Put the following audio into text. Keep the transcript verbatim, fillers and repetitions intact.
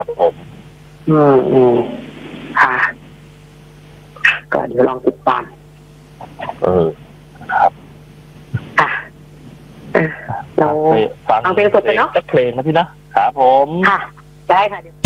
ผมอืมอืมค่ะก็เดี๋ยวลองติดตามเออครับค่ะเราฟังฟังเพลงสดกันเนาะสักเพลงนะพี่นะครับผมค่ะได้ค่ะ